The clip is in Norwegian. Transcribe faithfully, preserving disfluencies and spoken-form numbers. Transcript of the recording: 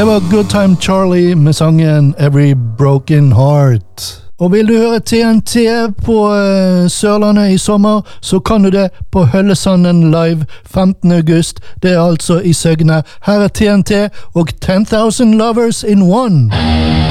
Det var Good Time Charlie med sangen Every Broken Heart. Og vil du høre T N T på uh, Sørlandet i sommer, så kan du det på Høllesanden live femtende august. Det er altså i Søgne. Her er T N T og ten thousand Lovers in One.